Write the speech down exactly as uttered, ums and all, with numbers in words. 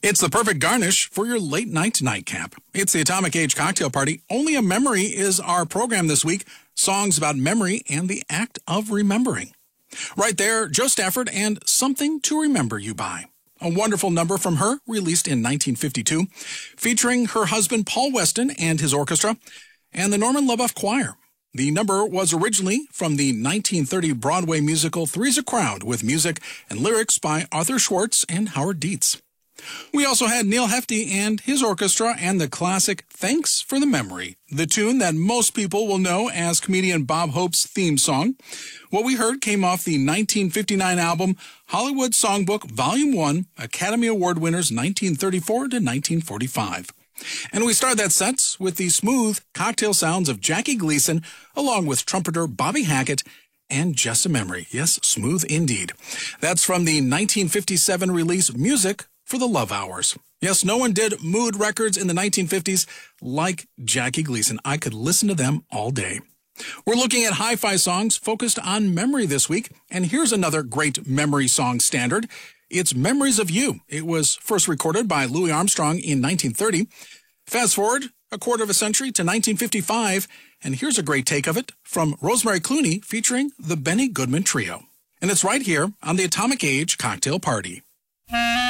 It's the perfect garnish for your late night nightcap. It's the Atomic Age Cocktail Party. Only a Memory is our program this week. Songs about memory and the act of remembering. Right there, Jo Stafford and Something to Remember You By. A wonderful number from her, released in nineteen fifty-two, featuring her husband Paul Weston and his orchestra, and the Norman Leboeuf Choir. The number was originally from the nineteen thirty Broadway musical Three's a Crowd, with music and lyrics by Arthur Schwartz and Howard Dietz. We also had Neil Hefti and his orchestra and the classic Thanks for the Memory, the tune that most people will know as comedian Bob Hope's theme song. What we heard came off the nineteen fifty-nine album Hollywood Songbook Volume one, Academy Award winners nineteen thirty-four to nineteen forty-five. And we start that set with the smooth cocktail sounds of Jackie Gleason, along with trumpeter Bobby Hackett and Just a Memory. Yes, smooth indeed. That's from the nineteen fifty-seven release Music for the Love Hours. Yes, no one did mood records in the nineteen fifties like Jackie Gleason. I could listen to them all day. We're looking at hi-fi songs focused on memory this week, and here's another great memory song standard. It's Memories of You. It was first recorded by Louis Armstrong in nineteen thirty. Fast forward a quarter of a century to nineteen fifty-five, and here's a great take of it from Rosemary Clooney featuring the Benny Goodman Trio. And it's right here on the Atomic Age Cocktail Party.